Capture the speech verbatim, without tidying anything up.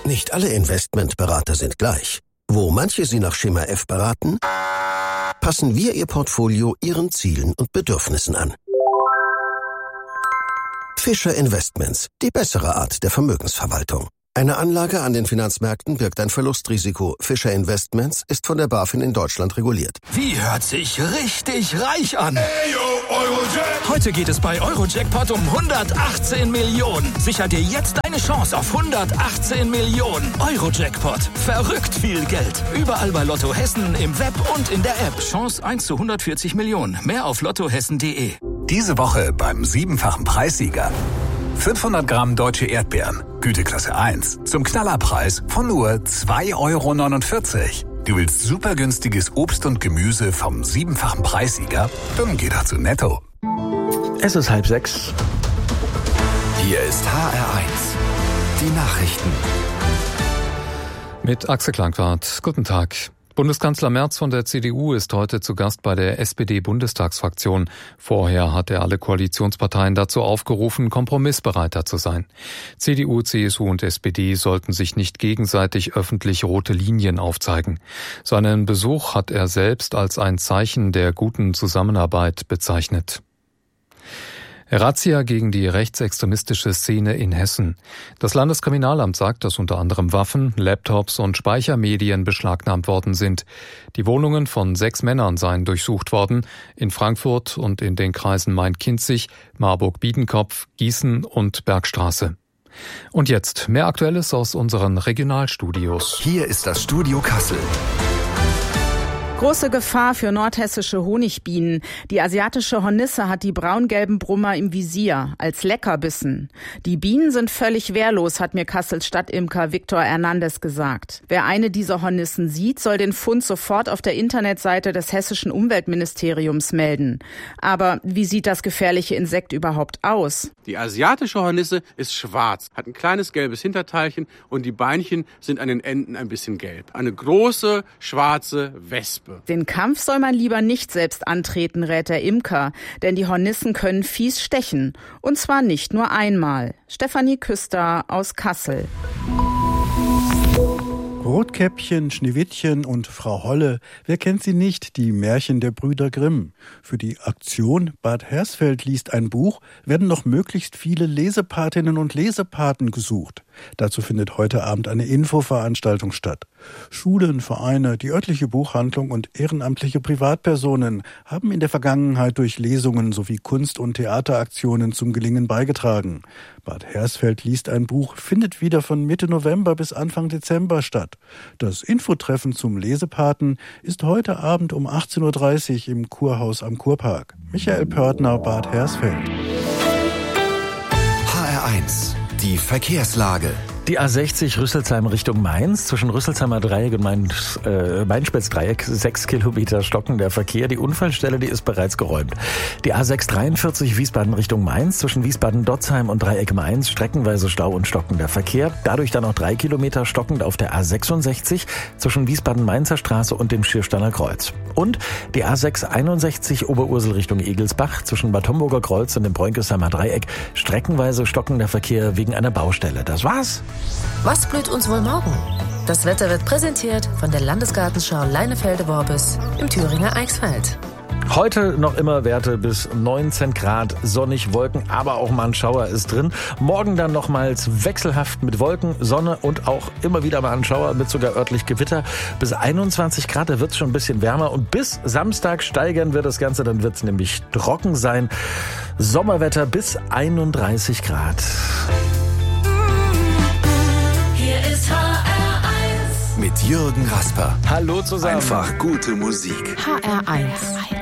Nicht alle Investmentberater sind gleich. Wo manche Sie nach Schema F beraten, passen wir Ihr Portfolio Ihren Zielen und Bedürfnissen an. Fischer Investments, die bessere Art der Vermögensverwaltung. Eine Anlage an den Finanzmärkten birgt ein Verlustrisiko. Fischer Investments ist von der BaFin in Deutschland reguliert. Wie hört sich richtig reich an? Hey, yo, Eurojackpot. Heute geht es bei Eurojackpot um hundertachtzehn Millionen. Sicher dir jetzt eine Chance auf hundertachtzehn Millionen. Eurojackpot. Verrückt viel Geld. Überall bei Lotto Hessen, im Web und in der App. Chance eins zu hundertvierzig Millionen. Mehr auf lottohessen punkt de. Diese Woche beim siebenfachen Preissieger. fünfhundert Gramm deutsche Erdbeeren, Güteklasse eins, zum Knallerpreis von nur zwei Euro neunundvierzig. Du willst super günstiges Obst und Gemüse vom siebenfachen Preissieger? Dann geh doch zu Netto. Es ist halb sechs. Hier ist H R eins. Die Nachrichten. Mit Axel Klangwart. Guten Tag. Bundeskanzler Merz von der C D U ist heute zu Gast bei der S P D-Bundestagsfraktion. Vorher hat er alle Koalitionsparteien dazu aufgerufen, kompromissbereiter zu sein. C D U, C S U und S P D sollten sich nicht gegenseitig öffentlich rote Linien aufzeigen. Seinen Besuch hat er selbst als ein Zeichen der guten Zusammenarbeit bezeichnet. Razzia gegen die rechtsextremistische Szene in Hessen. Das Landeskriminalamt sagt, dass unter anderem Waffen, Laptops und Speichermedien beschlagnahmt worden sind. Die Wohnungen von sechs Männern seien durchsucht worden, in Frankfurt und in den Kreisen Main-Kinzig, Marburg-Biedenkopf, Gießen und Bergstraße. Und jetzt mehr Aktuelles aus unseren Regionalstudios. Hier ist das Studio Kassel. Große Gefahr für nordhessische Honigbienen. Die asiatische Hornisse hat die braungelben Brummer im Visier als Leckerbissen. Die Bienen sind völlig wehrlos, hat mir Kassels Stadtimker Victor Hernandez gesagt. Wer eine dieser Hornissen sieht, soll den Fund sofort auf der Internetseite des hessischen Umweltministeriums melden. Aber wie sieht das gefährliche Insekt überhaupt aus? Die asiatische Hornisse ist schwarz, hat ein kleines gelbes Hinterteilchen und die Beinchen sind an den Enden ein bisschen gelb. Eine große, schwarze Wespe. Den Kampf soll man lieber nicht selbst antreten, rät der Imker, denn die Hornissen können fies stechen. Und zwar nicht nur einmal. Stefanie Küster aus Kassel. Rotkäppchen, Schneewittchen und Frau Holle, wer kennt sie nicht, die Märchen der Brüder Grimm. Für die Aktion Bad Hersfeld liest ein Buch werden noch möglichst viele Lesepatinnen und Lesepaten gesucht. Dazu findet heute Abend eine Infoveranstaltung statt. Schulen, Vereine, die örtliche Buchhandlung und ehrenamtliche Privatpersonen haben in der Vergangenheit durch Lesungen sowie Kunst- und Theateraktionen zum Gelingen beigetragen. Bad Hersfeld liest ein Buch findet wieder von Mitte November bis Anfang Dezember statt. Das Infotreffen zum Lesepaten ist heute Abend um achtzehn Uhr dreißig im Kurhaus am Kurpark. Michael Pörtner, Bad Hersfeld. H R eins. Die Verkehrslage. Die A sechzig Rüsselsheim Richtung Mainz, zwischen Rüsselsheimer Dreieck und Main, äh, Mainspitz-Dreieck, sechs Kilometer stockender Verkehr. Die Unfallstelle, die ist bereits geräumt. Die A sechs dreiundvierzig Wiesbaden Richtung Mainz, zwischen Wiesbaden-Dotzheim und Dreieck Mainz, streckenweise Stau und stockender Verkehr. Dadurch dann auch drei Kilometer stockend auf der A sechsundsechzig, zwischen Wiesbaden-Mainzer Straße und dem Schiersteiner Kreuz. Und die A sechs einundsechzig Oberursel Richtung Egelsbach, zwischen Bad Homburger Kreuz und dem Bräunkesheimer Dreieck, streckenweise stockender Verkehr wegen einer Baustelle. Das war's. Was blüht uns wohl morgen? Das Wetter wird präsentiert von der Landesgartenschau Leinefelde-Worbis im Thüringer Eichsfeld. Heute noch immer Werte bis neunzehn Grad, sonnig, Wolken, aber auch mal ein Schauer ist drin. Morgen dann nochmals wechselhaft mit Wolken, Sonne und auch immer wieder mal ein Schauer mit sogar örtlich Gewitter. Bis einundzwanzig Grad, da wird es schon ein bisschen wärmer und bis Samstag steigern wir das Ganze, dann wird es nämlich trocken sein. Sommerwetter bis einunddreißig Grad. Mit Jürgen Rasper. Hallo zusammen. Einfach gute Musik. H R eins.